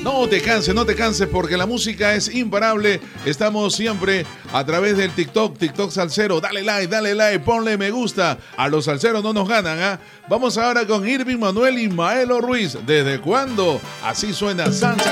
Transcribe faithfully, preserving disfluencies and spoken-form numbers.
No te canses, no te canses porque la música es imparable. Estamos siempre a través del TikTok, TikTok Salsero. Dale like, dale like, ponle me gusta. A los salseros no nos ganan, ¿ah? ¿eh? Vamos ahora con Irving Manuel y Maelo Ruiz. ¿Desde cuándo? Así suena Salsa